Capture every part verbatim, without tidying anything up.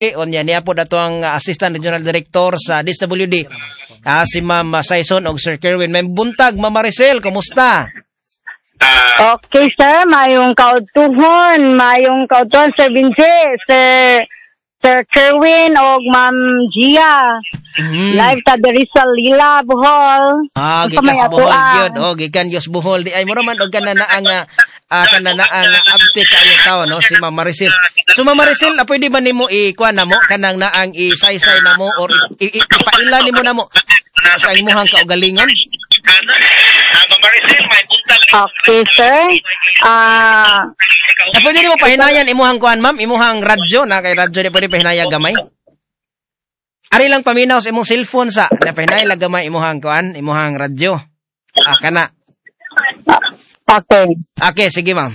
Onya niya po dato ang uh, Assistant Regional Director sa D S W D. Uh, si Ma'am Saison o Sir Kerwin. May buntag, Ma'am Maricel, kumusta? Okay, sir. Mayong kautuhon. Mayong kautuhon, Sir Vince, Sir, Sir Kerwin o Ma'am Gia. Mm-hmm. Live ta diri sa Lila, Bohol. Ah, gikan sa Bohol gyud. Oh, gikan Dios Bohol. Di ay mo naman og kana na ang uh, kana na ang update kayo tao no si Ma'am Maricel. So Ma'am Maricel, ah, pwede ba nimo i-kuan namo kanang naang isaysay namo or ipaila nimo namo sa imuhang kaugalingon? Okay, sir. Ah, uh, pwede nimo pahinayan imuhang kuan ma'am, imuhang radyo na kay radyo di pwede pahinaya gamay. Ari lang paminaw sa imong cellphone sa na pahinay lang gamay imuhang kuan, imuhang radyo. Ah, kana. Okay. Okay, sige ma'am.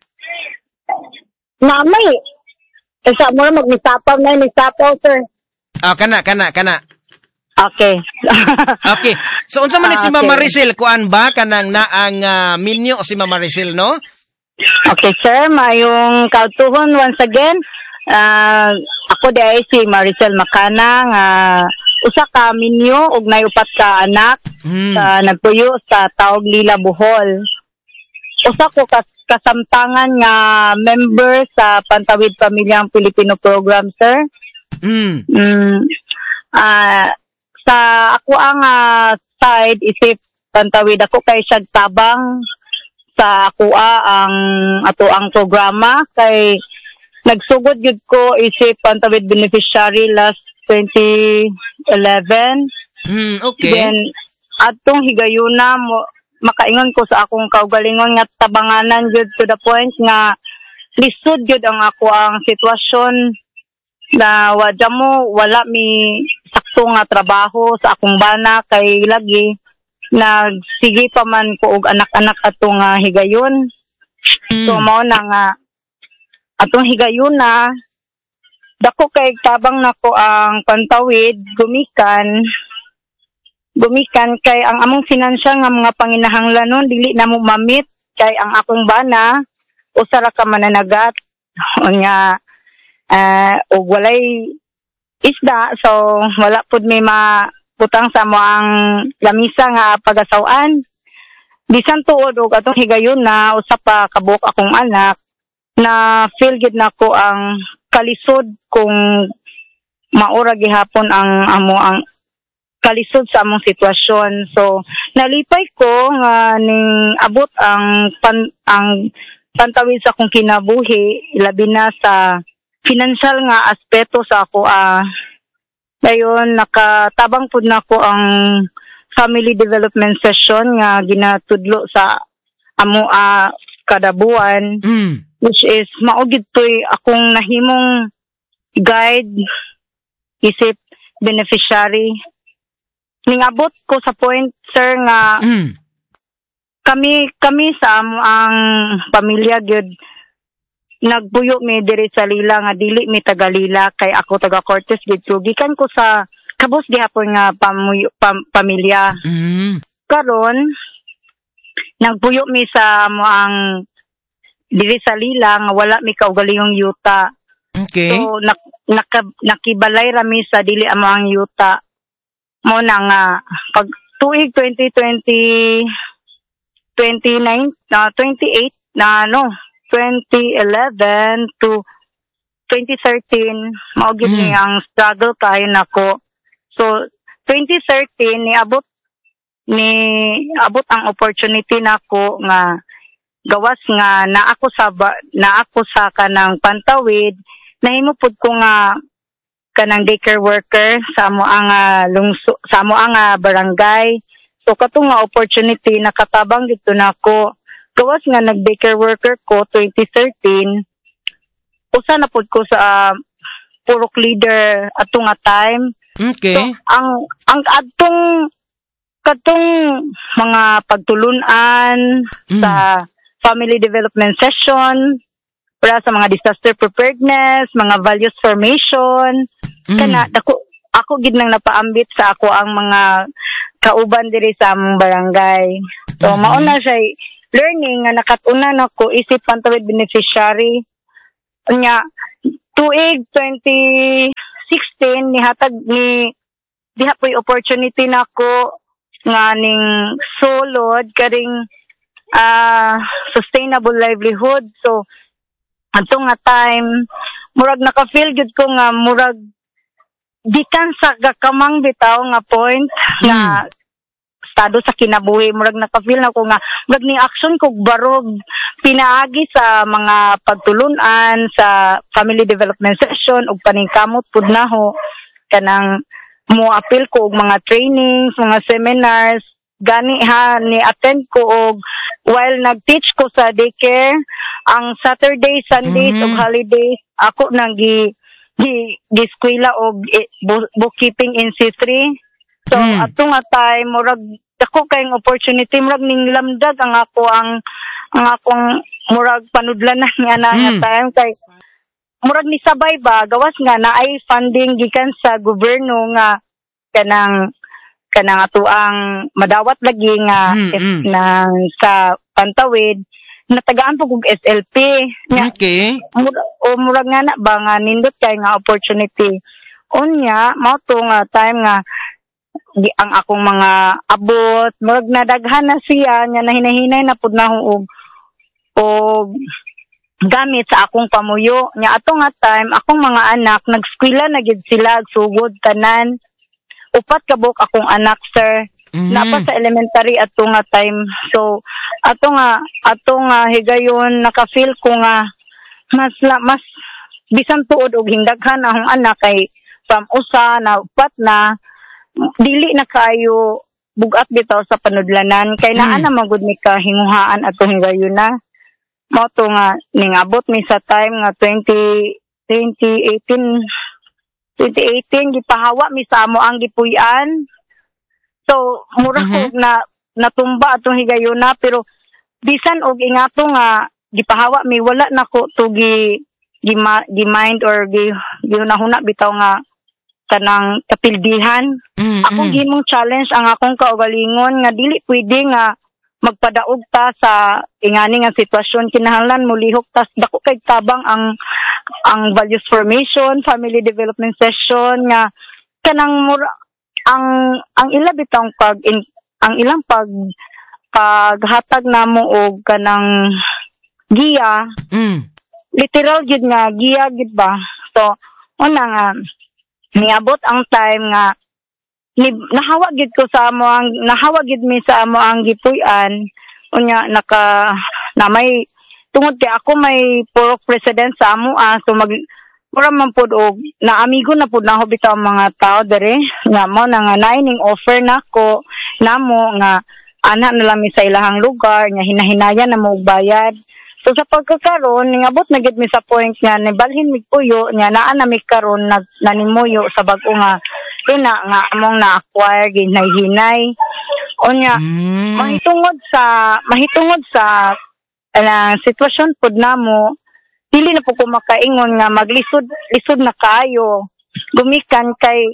Namay. Isa mo na magmisapaw na, misapaw, sir. Ah, kana, kana, kana. Okay. Okay. So, unsa man ni si Okay. Ma'am Maricel, kuan ba kanang naang uh, minyo si Ma'am Maricel, no? Okay, sir. Mayong kautuhon once again. Uh, ako di ay si Maricel Macanang. Uh, usa ka minyo ug nayupat ka anak Hmm. sa nagpuyo sa Taog Lila, Bohol. Usa ko kas kasamtangan nga member sa Pantawid Pamilyang Pilipino Program, sir. Hmm. Mm, ah sa ako ang uh, side isip Pantawid ako kay siya tabang sa ako ang ato ang programa kay nagsugod gid ko isip Pantawid beneficiary last twenty eleven. Hmm, okay. Then atong higayuna mo makaingon ko sa akong kaugalingon nga tabanganan jud to the point nga lisod jud ang ako ang sitwasyon na wadya mo wala mi sakto nga trabaho sa akong bana kay lagi nagsige pa man ko og anak-anak atong uh, higayon. Mm. So mao na nga atong higayon na dako kay tabang nako ang Pantawid gumikan gumikan kay ang among financial nga mga panginahanglanon dili na mo mamit kay ang akong bana usa ra ka mananagat nga uh, o walay isda so wala pud may maputang sa mo ang lamisa nga pagasawan bisan tuod og atong higayon na usa pa kabuok akong anak na feel gid nako ang kalisod kung maura gihapon ang amo ang kalisod sa among sitwasyon. So nalipay ko nga ning abot ang pan, ang Pantawid sa akong kinabuhi labi na sa financial nga aspeto sa ako ah dayon nakatabang pud nako ang family development session nga ginatudlo sa amo ah kada buwan mm. which is maugid toy akong nahimong guide isip beneficiary ningabot ko sa point sir nga mm. kami kami sa amo ang pamilya gyud nagbuyo mi diri sa Lila nga dili mi taga Lila kay ako taga Cortes dito gikan ko sa kabos gihapon nga pamuyo, pam, pamilya mm. karon nagbuyo mi sa amo ang diri sa Lila nga wala mi kaugalingong yuta. Okay. So nak, naka, nakibalay rami sa dili amo ang yuta mo na nga pag tuig twenty twenty twenty-nine na uh, twenty-eight na no twenty eleven to twenty thirteen mao gid mm. ang struggle kayo nako. So twenty thirteen ni abot ni abot ang opportunity nako nga gawas nga na ako sa na ako sa kanang Pantawid nahimo pud ko nga kanang daycare worker sa amo ang uh, lungso sa amo ang uh, barangay. So katong nga opportunity nakatabang dito nako. Gawas nga nag-daycare worker ko twenty thirteen. Usa na pud ko sa uh, purok leader atong nga time. Okay. So ang ang atong katong mga pagtulunan mm. sa family development session para sa mga disaster preparedness, mga values formation. Mm. Kana dako ako gid nang napaambit sa ako ang mga kauban diri sa among barangay. So mm-hmm. mao na siya learning nga nakatuna nako isip Pantawid beneficiary nya tuig twenty sixteen nihatag ni diha po'y opportunity nako nga ning sulod karing ah sustainable livelihood. So adto nga time murag naka-feel gud ko nga murag gikan sa gakamang bitaw nga point nga estado sa kinabuhi, murag naka-feel na ko nga murag ni action kog barog pinaagi sa mga pagtulunan sa family development session ug paningkamot pud naho kanang mo appeal ko og mga trainings, mga seminars gani ha ni attend ko og while nag-teach ko sa daycare ang Saturday, Sundays mm-hmm. ug holidays ako nang gi gi giskwela og eh, bookkeeping in C three. So mm. ato nga time murag ako kayong opportunity murag ning lamdag ang ako ang ang akong murag panudlanan nga na nga mm. time kay murag ni sabay ba gawas nga naay funding gikan sa gobyerno nga kanang kanang ato ang madawat lagi nga mm, mm. nang sa Pantawid natagaan po kog S L P nya okay murag, o murag nga na ba nga nindot kay nga opportunity unya mao to nga time nga di ang akong mga abot murag nadaghan na siya nya nahinahinay na pud na og og gamit sa akong pamuyo nya ato nga time akong mga anak nagskwela na gid sila sugod tanan upat ka buok akong anak sir mm-hmm. napa sa elementary ato nga time so ato nga ato nga higayon naka-feel ko nga mas mas bisan tuod og hindaghan akong anak kay from usa na upat na dili na kayo bugat bitaw sa panudlanan kay naa na magud mi kahinguhaan ato higayon na mao to nga ningabot mi sa time nga twenty eighteen twenty eighteen gipahawa mi sa amo ang gipuy-an. So mura uh-huh. ko na natumba atong higayuna pero bisan og ingato nga gipahawa mi wala nako to gi gi mind or gi ginahuna bitaw nga kanang kapildihan. Mm-hmm. Akong gimong challenge ang akong kaugalingon nga dili pwede nga magpadaog ta sa ingani nga sitwasyon kinahanglan mulihok tas dako kay tabang ang ang values formation, family development session nga kanang mura, ang ang ila bitang pag in, ang ilang pag paghatag namo og kanang giya. Mm. Literal gid nga giya gid ba. So una nga niabot ang time nga ni nahawa gid ko sa amo ang nahawa gid mi sa amo ang gipuy-an unya naka na may tungod kay ako may porok president sa amo ah so mag mura man pud og na amigo na pud na bitaw mga tao dere nga mo na nga naining offer nako namo nga ana na lang mi sa ilahang lugar nga hinahinayan na mo og bayad. So sa pagkakaroon ningabot na gid mi sa point nga nibalhin mi puyo nya naa na mi karon nag nanimuyo sa bag-o nga ina nga among na-acquire ginay-hinay. Unya mm. mahitungod sa mahitungod sa uh, sitwasyon pud namo dili na po ko makaingon nga maglisod lisod na kayo gumikan kay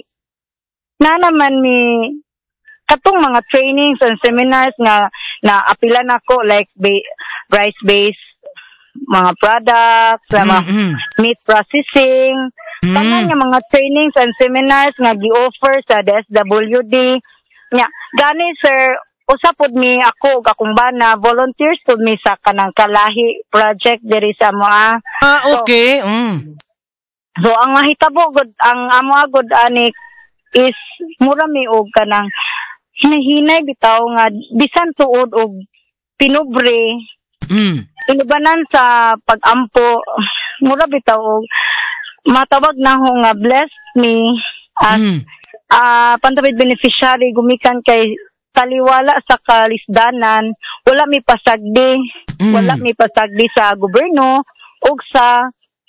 na naman mi katong mga trainings and seminars nga na apilan ako like ba- rice based mga products, mm-hmm. mga meat processing, mm-hmm. tanan nga mga trainings and seminars nga gi-offer sa D S W D. Nya, gani sir, usa pod mi ako ug akong bana volunteers pod mi sa kanang kalahi project diri sa mga. Ah, okay. So, mm. so ang mahitabo gud ang amo gud ani is mura mi og kanang hinahinay bitaw nga bisan tuod og pinubre. Mm. Inubanan sa pag-ampo, mura bitaw og matawag na ho nga blessed me as mm. uh, Pantawid beneficiary gumikan kay taliwala sa kalisdanan, wala mi pasagdi, mm. wala mi pasagdi sa gobyerno ug sa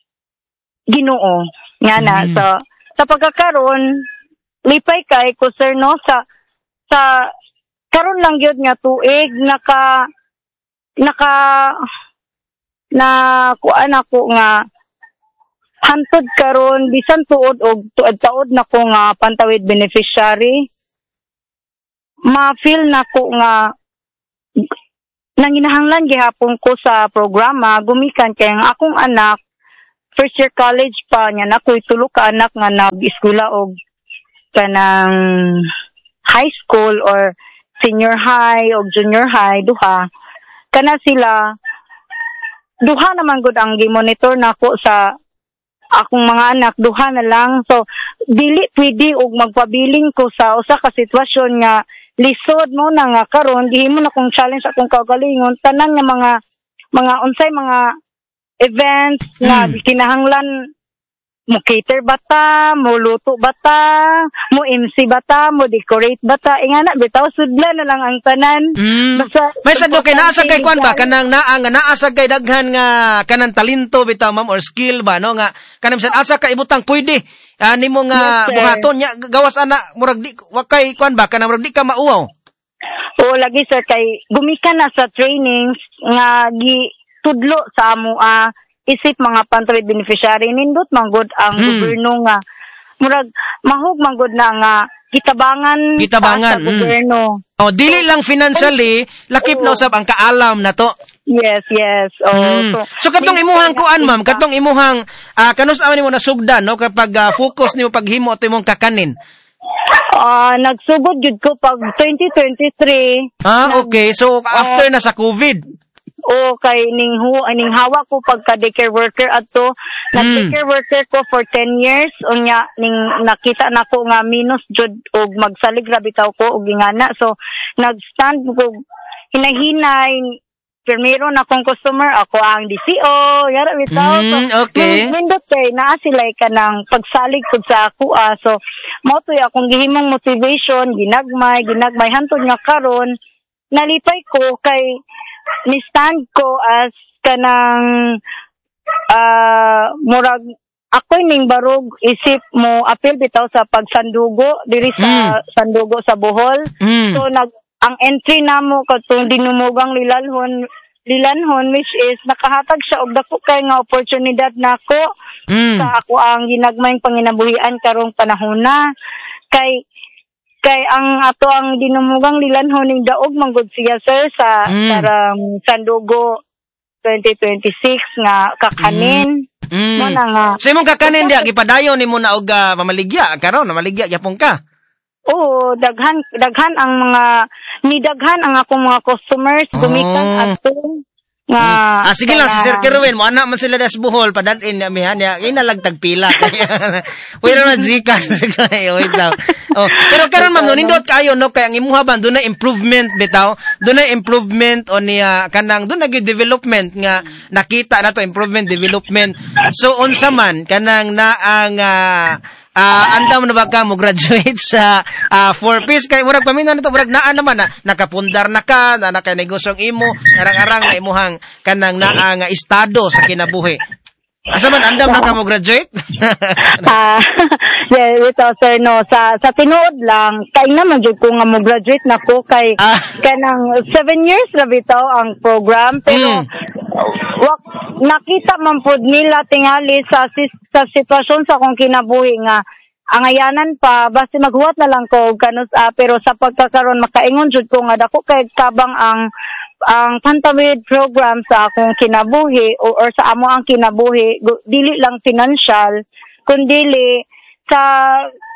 Ginoo. Nga na, mm. so sa pagkakaroon lipay kay ko sir no sa sa karon lang gyud nga tuig naka naka na kuan ako nga hantod karon bisan tuod og tuod-taod nako nga Pantawid beneficiary ma-feel nako nga nanginahanglan gihapon ko sa programa gumikan kay ang akong anak first year college pa nya nakoy tulo ka anak nga nag-eskwela og kanang high school or senior high o junior high duha kana sila duha naman gud ang gi-monitor nako sa akong mga anak duha na lang so dili pwede og magpabiling ko sa usa ka sitwasyon nga lisod mo na nga karon gihimo na kong challenge akong kaugalingon tanan nga mga mga unsay mga events hmm. na kinahanglan mo cater bata, mo luto bata, mo M C bata, mo decorate bata. Ingana bitaw sudla na lang ang tanan. Mm. Basta, may sadto kay naa sa kay kwan ba kanang naa nga naa sa kay daghan nga kanang talento bitaw ma'am or skill ba no nga kanang bisan asa ka ibutang pwede. Uh, nimo nga yes, buhaton nya gawas ana murag di wakay kwan ba kanang murag di ka mauwaw. O lagi sir kay gumikan na sa trainings nga gi tudlo sa amo ah isip mga pantawid beneficiary nindot manggod ang hmm. gobyerno nga murag mahug manggod na nga gitabangan gitabangan sa mm. gobyerno. Oh, dili lang financially, lakip oh. na usab ang kaalam na to. Yes, yes. Oh, mm. So, so katong imuhang kuan ma'am, katong imuhang uh, kanus aman nimo nasugdan no kapag uh, focus nimo paghimo at imong kakanin. Ah, uh, nagsugod jud ko pag twenty twenty-three. Ah, okay. So after uh, na sa COVID. O kay ning hu aning hawa ko pagka daycare worker adto nag daycare mm. worker ko for ten years unya ning nakita nako nga minus jud og magsalig ra bitaw ko og ingana so nag-stand ko hinahinay primero na kong customer ako ang D C O yara bitaw mm, so okay nindot kay naa sila kanang pagsalig pud sa ako ah so mao toy akong gihimong motivation ginagmay ginagmay hantod nga karon nalipay ko kay ni stand ko as kanang uh, murag ako ning barog isip mo apil bitaw sa pagsandugo diri sa mm. sandugo sa Bohol mm. so nag ang entry namo katong dinumugang lilanhon lilanhon which is nakahatag siya og dako kay nga oportunidad nako mm. sa ako ang ginagmayng panginabuhian karong panahona kay kay ang ato ang dinumugang lilanhon ning daog manggod siya sir sa mm. sarang sandugo twenty twenty-six nga kakanin mm. mo na nga so imong kakanin dia gipadayon nimo na og uh, mamaligya karon mamaligya gyapon ka. Oo, daghan daghan ang mga ni daghan ang akong mga customers gumikan oh. ato nga hmm. ah sige lang si Sir Kerwin mo ana man sila das Bohol padatin na mihan ya inalagtag pila pero na Gcash wait daw oh pero karon ma'am no nindot kayo no kay ang imuha ba doon na improvement bitaw doon na improvement on niya kanang doon nagi development nga nakita na to improvement development so unsa man kanang na ang uh, Ah, uh, andam na ba ka mo graduate sa uh, four piece kay murag paminaw nito murag naa naman na nakapundar na ka na nakay negosyong imo arang-arang na imuhang kanang naa nga estado sa kinabuhi. Asa man andam na ka mo graduate? Ah, uh, yeah, ito sir no sa sa tinuod lang kay naman jud ko nga mo graduate nako kay ah. kanang seven years ra bitaw ang program pero mm. wak, nakita man pod nila tingali sa sa sitwasyon sa akong kinabuhi nga angayanan pa basta maghuwat na lang ko kanus ah, pero sa pagkakaroon makaingon jud ko nga dako kay kabang ang ang pantawid program sa akong kinabuhi o or sa amo ang kinabuhi dili lang financial kundi sa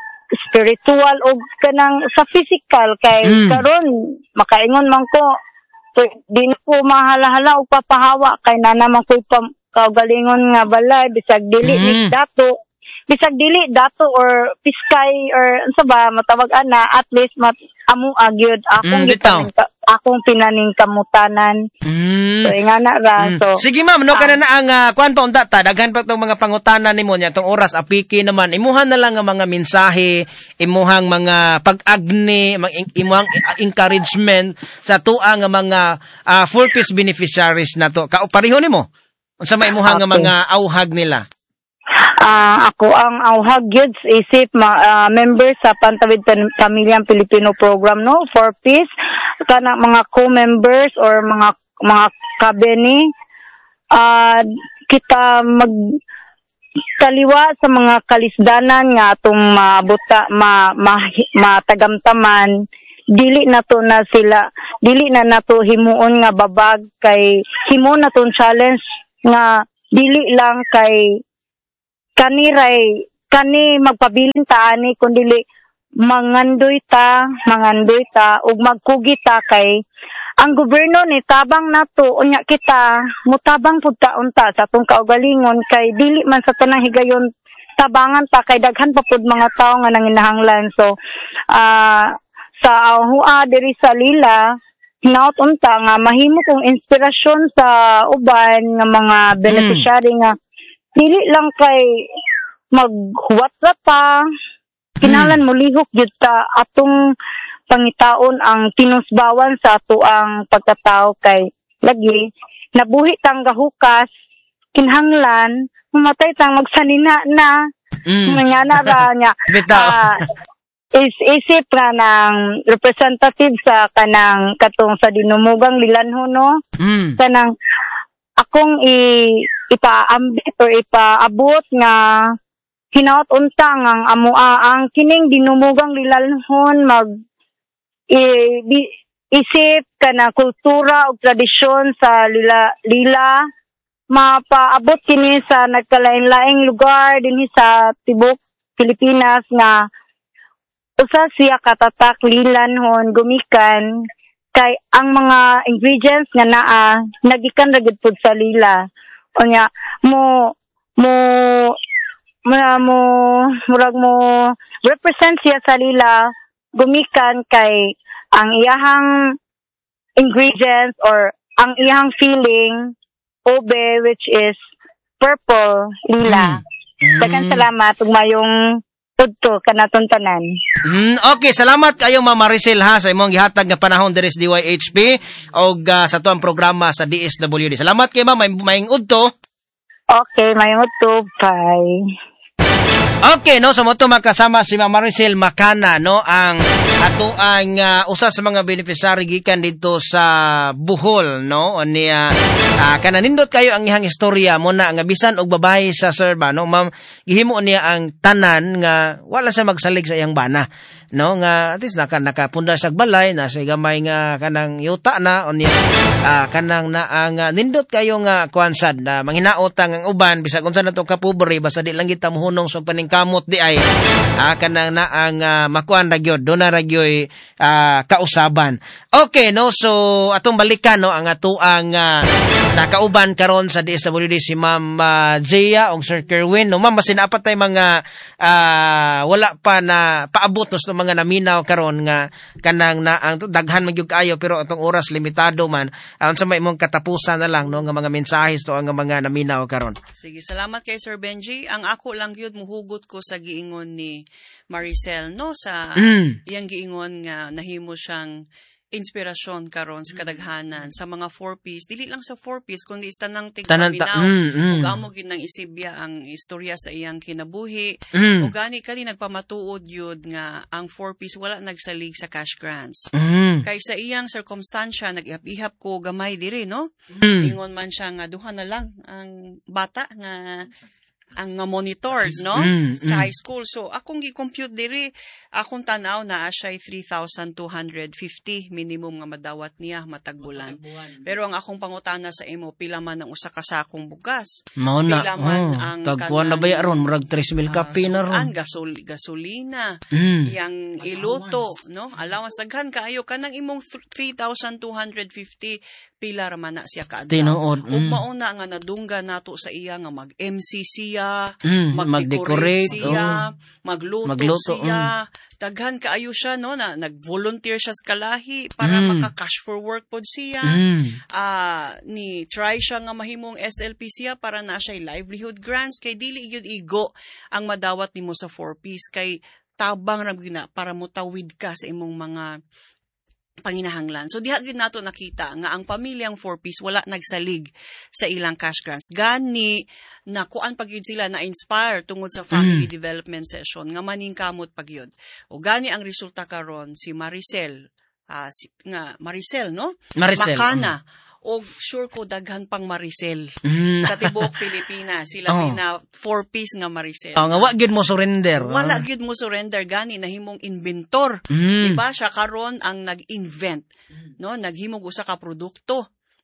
spiritual o kanang sa physical kay mm. karon makaingon man ko so, di ko mahala-hala og papahawa kay na naman ko kaugalingon nga balay bisag dili mm. ni dato bisag dili dato or piskay or unsa ba matawag ana at least mat amo agyud akong mm, gitaning akong pinaning kamutanan mm. so ingana ra mm. so sige ma'am no kana na ang uh, kuan pa unta ta daghan pa tong mga pangutanan nimo nya tong oras apiki naman imuhan na lang nga mga mensahe imuhang mga pag-agni imuhang encouragement sa tuwa nga mga uh, full piece beneficiaries nato ka pareho nimo unsa may imuhang okay. nga mga auhag nila. Uh, ako ang auhag yun isip ma, uh, member sa Pantawid Pamilyang Pilipino Program no four piece kana mga co-members or mga mga kabeni uh, kita mag kaliwa sa mga kalisdanan nga atong mabuta ma, ma, matagamtaman dili na to na sila dili na nato himuon nga babag kay himo na tong challenge nga dili lang kay kani ray kani magpabilin ta ani kundili mangandoy ta, mangandoy ta ug magkugi ta kay ang gobyerno ni tabang nato unya kita mutabang pud ta unta sa atong kaugalingon kay dili man sa tanang higayon tabangan ta kay daghan pa pud mga tawo nga nanginahanglan. So uh, sa ahua diri sa Lila hinaut unta nga mahimo kong inspirasyon sa uban nga mga beneficiary mm. nga dili lang kay maghuwat pa kinahanglan mo lihok gyud ta atong pangitaon ang tinusbawan sa ato ang pagkatao kay lagi nabuhi tang gahukas kinahanglan mamatay tang magsanina na mm. nga na ra nya uh, is isip na ng representative sa kanang katong sa dinumugang Lilanhon no mm. kanang akong i ipaambit or ipaabot nga hinaut unta ang amua ang kining dinumugang Lilanhon mag i, di, isip kana kultura ug tradisyon sa lila lila mapaabot kini sa nagkalain-laing lugar dinhi sa tibok Pilipinas nga usa siya katatak Lilanhon gumikan kay ang mga ingredients nga naa nagikan ra gid pud sa lila unya mo mo mo mo murag mo represent siya sa lila gumikan kay ang iyahang ingredients or ang iyahang feeling obe which is purple lila. Mm. Daghang salamat ug mayong tudto kanaton tanan. Mm, okay, salamat kayo Ma'am Maricel ha sa imong gihatag nga panahon diri sa D Y H P og uh, sa tuang programa sa D S W D. Salamat kay Ma'am, may maayong udto. Okay, mayong udto. Bye. Okay, no, so mo to makasama si Ma'am Maricel Macana, no, ang ato ang uh, usa sa mga beneficiary gikan dito sa Bohol, no, o niya uh, kananindot kayo ang ihang istorya mo na nga bisan og babae sa serba, no, ma'am, gihimo niya ang tanan nga wala sa magsalig sa iyang bana, no, nga at least naka nakapundar sa balay na sa gamay nga kanang yuta na o niya uh, kanang na ang uh, nindot kayo nga kuansad na uh, manghinaot ang uban bisag unsa nato ka pobre basta di lang kita mohunong sa paning kamot di ay ah, kanang na ang uh, makuan ra gyud do na ra gyoy uh, kausaban. Okay, no, so atong balikan no ang ato ang uh, nakauban karon sa D S W D si Ma'am uh, Zia og Sir Kerwin, no, ma'am basin apat tay mga uh, wala pa na paabot no sa mga naminaw karon nga kanang na ang daghan magyud kaayo pero atong oras limitado man aron sa may imong katapusan na lang no nga mga mensahe to ang mga naminaw karon. Sige, salamat kay Sir Benji. Ang ako lang gyud muhugot ko sa giingon ni Maricel no sa mm. iyang giingon nga nahimo siyang inspirasyon karon sa kadaghanan sa mga four-piece, dili lang sa four-piece kundi sa tanang tigpaminaw mm, mm. ug amo gid nang isibya ang istorya sa iyang kinabuhi mm. ug gani kani nagpamatuod yun nga ang four-piece wala nagsalig sa cash grants mm. kay sa iyang circumstansya nag-ihap-ihap ko gamay diri no mm. ingon man siya nga duha na lang ang bata nga ang uh, monitors, no? Mm, sa mm. high school. So, akong gi-compute diri, akong tanaw na siya three thousand two hundred fifty minimum nga madawat niya matagbulan. Pero ang akong pangutana sa imo, pila man ang usa ka sakong bugas. Mao na. Pila man oh, ang tagkuan na ba aron murag three mil kape na ron. Gasol, gasolina, mm. yang iluto, no? Allowance daghan kaayo kanang imong three thousand two hundred fifty pila ra man na siya kaadlaw. Tinuod. Ug Mm. mauna nga nadungga nato sa iya nga mag-M C siya, Mm, mag-decorate mag-decorate, siya, oh. magluto, Magluto, siya. Daghan kaayo siya no na nag-volunteer siya sa kalahi para Mm. maka-cash for work pod siya. Mm. Ah, ni try siya nga mahimong S L P siya para na siya livelihood grants kay dili gyud igo ang madawat nimo sa four-piece kay tabang ra gyud na para motawid ka sa imong mga panginahanglan. So diha gyud nato nakita nga ang pamilyang four-piece wala nagsalig sa ilang cash grants. Gani na kuan pag yun sila na inspire tungod sa family mm. development session nga maningkamot pag yun. O gani ang resulta karon si Maricel uh, si, nga Maricel no? Maricel. Macana. Mm. O sure ko daghan pang Maricel Mm. sa tibuok Pilipinas. Sila Oh. na four-piece nga Maricel. Oh, nga wa gyud mo surrender. Wala gyud mo surrender gani nahimong inventor. Mm. Diba siya karon ang nag-invent, no? Naghimog usa ka produkto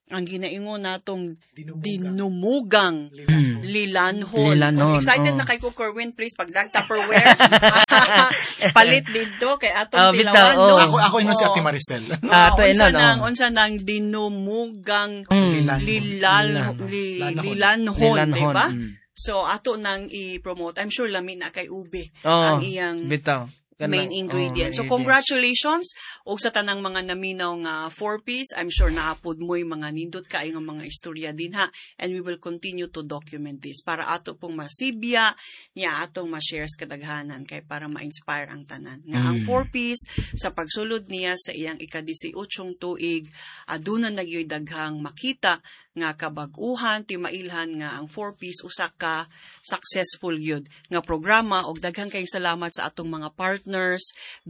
ang ginaingon natong dinumugang Hmm. lilanhon. Lilanhon, Excited oh. na kay ko, Kerwin, please, pag nag-Tupperware. Palit dito kay atong Oh, tilawan. bitaw, no? oh. Ako, ako yun si Oo. Ate Maricel. Ah, Oo, to unsa inon, nang, oh. unsa nang dinumugang Mm. lilal, Lilanhon. li, Lilanhon. lilanhon, Lilanhon, diba? mm. So, ato nang i-promote. I'm sure lamin na kay ube Oh, ang iyang bitaw. Kanang- main ingredient. oh, So, congratulations og sa tanang mga naminaw nga four-piece. I'm sure naapod mo yung mga nindot kayo nga mga istorya din ha. And we will continue to document this para ato pong masibya niya atong ma-shares kadaghanan kay para ma-inspire ang tanan. Nga ang four-piece sa pagsulod niya sa iyang ika-eighteen tuig, aduna na gyoy daghang makita nga kabag-uhan, timailhan nga ang four-piece usa ka successful yun nga programa og daghang kayong salamat sa atong mga partners,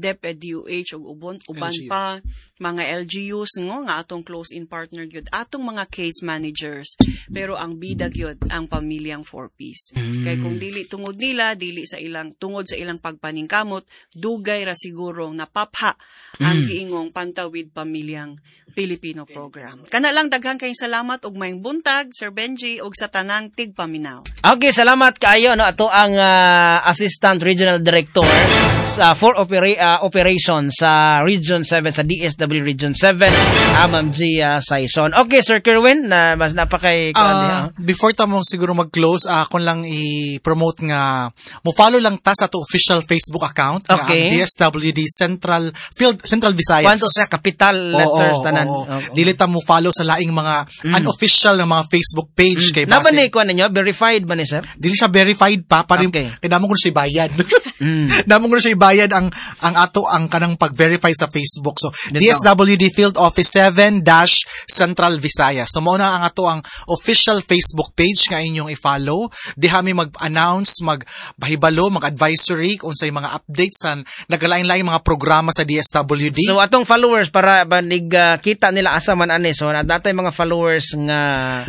DepEduH ug ubon uban L G U. pa mga L G Us ngo nga atong close-in partner gyud, atong mga case managers. Pero ang bida gyud ang pamilyang four-piece. Kay kung dili tungod nila, dili sa ilang tungod sa ilang pagpaningkamot, dugay ra siguro napapha ang giingong Pantawid Pamilyang Pilipino program. Kana lang daghang kayong salamat og mayong buntag, Sir Benji, og sa tanang tigpaminaw. Okay, salamat kaayo no ato ang ah, Assistant Regional Director sa for opera- ah, operation sa Region seven sa D S W Region seven, ah, Ma'am Gia Saison. Okay, Sir Kerwin, na mas napakay Ah, before ta mo siguro mag-close, ah, ako lang i-promote nga mo follow lang ta sa to official Facebook account nga Okay. ang D S W D Central Field Central Visayas. Kwanto sa capital letters Oo, tanan. oo. Oo. Dili ta mo follow sa laing mga unofficial na mga Facebook page kay Naban base. ni kuan ninyo verified ba ni sir? Dili siya verified pa pa rin Okay. kay damo ko na siya bayad. Mm. Damo ko na siya bayad ang ang ato ang kanang pag-verify sa Facebook. So Dito. D S W D Field Office seven dash Central Visayas. So mao na ang ato ang official Facebook page nga inyong i-follow. Diha mi mag-announce, mag-bahibalo, mag-advisory kung unsay mga updates sa nagalain-laing mga programa sa D S W D. So atong followers para banig ah, kita nila asa man ani so natay mga followers nga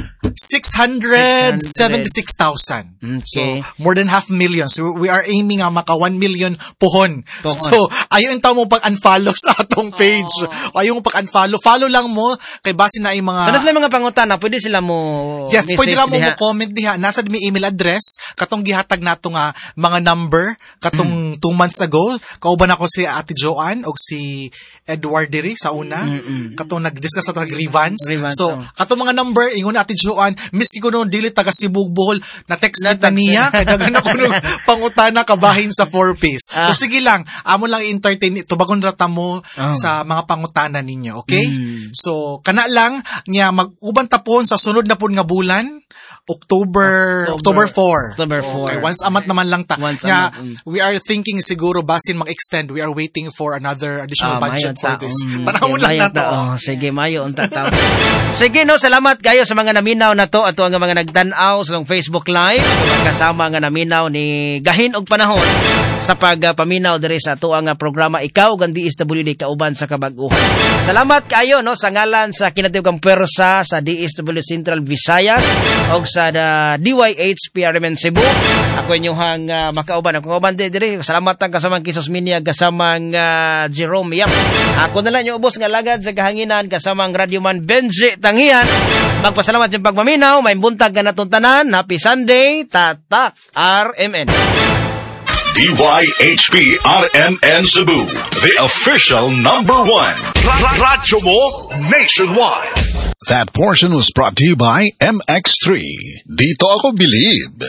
six hundred seventy-six thousand. So, Okay. more than half million. So, we are aiming nga maka one million puhon. Puhon. So, ayaw yung tao mo pag-unfollow sa atong page. Ayaw mo pag-unfollow. Follow lang mo kay base na yung mga... Ano sila mga pangutana, pwede sila mo Yes, message pwede lang mo diha. mo comment diha. Nasa mi email address, katong gihatag nato nga mga number, katong two months ago, kauban ako si Ate Joanne o si Edward Diri sa una. Katong nag-discuss sa tag grievance. Grievance, So, oh. katong mga number, ingon Ate Joanne, miski ko no dili taga Cebu, Bohol, na text Na- kita niya, kaya dagan ako nung pangutana kabahin sa four-piece. Ah. So, sige lang, amo lang i-entertain, tubagon rata mo Oh. sa mga pangutana ninyo, okay? Mm. So, kana lang, niya mag-uban tapon sa sunod na pon nga bulan, October, October four. October four. Okay, once a month naman lang ta. Once a Nga, month, mm. we are thinking siguro basin mag-extend. We are waiting for another additional Ah, budget mayo for ta. this. Mm, Tanawon okay, lang mayo na to. ta. Oh, sige, mayo unta ta. Sige no, salamat kayo sa mga naminaw na to ato ang mga nagtan-aw sa Facebook Live kasama nga naminaw ni gahin og panahon sa pagpaminaw diri sa ato ang programa Ikaw ug ang D S W D kauban sa kabag-uhan. Salamat kayo no sa ngalan sa kinatibukang pwersa sa D S W Central Visayas ug sa uh, D Y H P R M N Cebu. Ako inyong uh, makauban ako kauban diri. Salamat ang kasamang Kisos Minia kasamang uh, Jerome Yap. Ako na lang yung ubos nga lagad sa kahanginan kasamang Radyoman Benji Tangian. Magpasalamat yung pagmaminaw, may buntag ka natong tanan. Happy Sunday, Tatak R M N. D Y H P R M N Cebu, the official number one. Radyo mo nationwide. That portion was brought to you by M X three. Dito ako believe.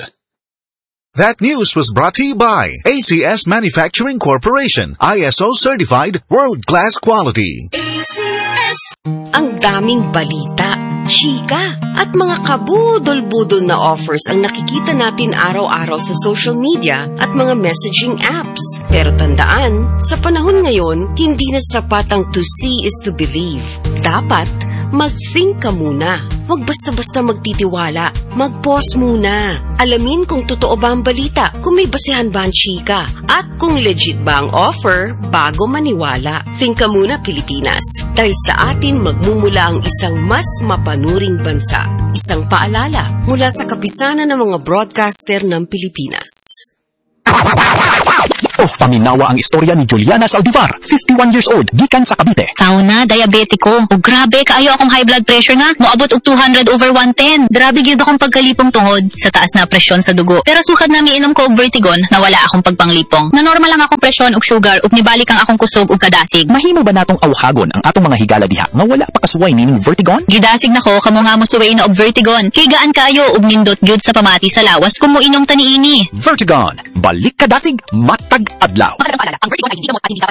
That news was brought to you by A C S Manufacturing Corporation, I S O certified, world-class quality. A C S. Ang daming balita, chika, at mga kabudol-budol na offers ang nakikita natin araw-araw sa social media at mga messaging apps. Pero tandaan, sa panahon ngayon, hindi na sapat ang to see is to believe. Dapat, mag-think ka muna. Huwag basta-basta magtitiwala. Mag-pause muna. Alamin kung totoo ba ang balita, kung may basehan ba ang chika, at kung legit ba ang offer bago maniwala. Think ka muna, Pilipinas. Dahil sa atin magmumula ang isang mas mapanuring bansa. Isang paalala mula sa kapisanan ng mga broadcaster ng Pilipinas. Oh, paminawa ang istorya ni Juliana Saldivar, fifty-one years old, gikan sa Cavite. Tao na, diabetiko. O grabe, kaayo akong high blood pressure nga. Moabot og two hundred over one ten. Grabe gyud akong pagkalipong tungod sa taas na presyon sa dugo. Pero sukad na miinom ko og Vertigon, nawala akong pagpanglipong. Na normal lang akong presyon ug sugar ug nibalik ang akong kusog ug kadasig. Mahimo ba natong awhagon ang atong mga higala diha nga wala pa kasuway ning Vertigon? Gidasig nako kamo nga mosuway na og Vertigon. Kay gaan kaayo ug nindot gyud sa pamati sa lawas kung moinom ta niini. Vertigon, balik kadasig, matag adlaw. Ang Vertigon ay hindi gamot at hindi dapat